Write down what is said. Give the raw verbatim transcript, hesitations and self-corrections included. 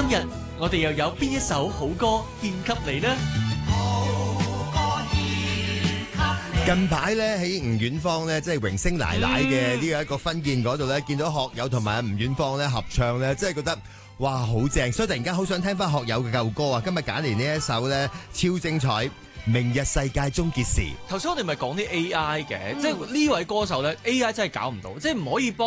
日我哋又有邊一首好歌獻給你呢？ 近排咧喺吳遠芳咧，即係榮星奶奶嘅呢個一個婚宴嗰度咧，見到學友同埋吳遠芳咧合唱咧，真係覺得哇好正，所以突然間好想聽翻學友嘅舊歌啊！今日揀嚟呢一首咧超精彩，《明日世界終結時》。 頭先我哋咪講啲 A I 嘅，嗯、即係呢位歌手咧 A I 真係搞唔到，即係唔可以幫。